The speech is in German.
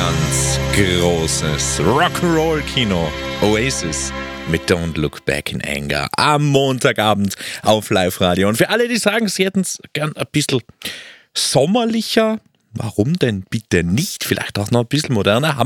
ganz großes Rock'n'Roll-Kino. Oasis mit Don't Look Back in Anger am Montagabend auf Live-Radio. Und für alle, die sagen, sie hätten es gern ein bisschen sommerlicher, warum denn bitte nicht? Vielleicht auch noch ein bisschen moderner.